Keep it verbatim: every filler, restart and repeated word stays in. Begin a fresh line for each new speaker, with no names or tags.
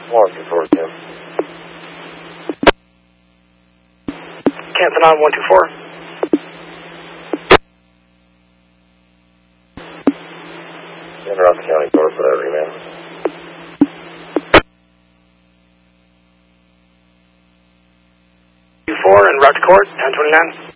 one two four, Camp.
Camping on one two four.
Enter off the county court for that remand.
two four and route to court, ten twenty-nine.